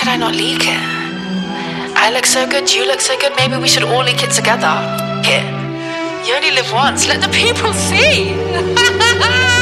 I not leak it? I look so good, you look so good, maybe we should all leak it together. It. You only live once, let the people see.